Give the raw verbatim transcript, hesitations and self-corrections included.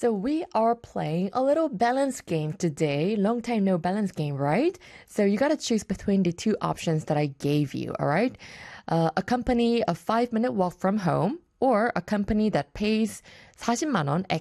So we are playing a little balance game today. Long time no balance game, right? So you got to choose between the two options that I gave you, all right? Uh, a company a five minute walk from home or a company that pays 사십만 원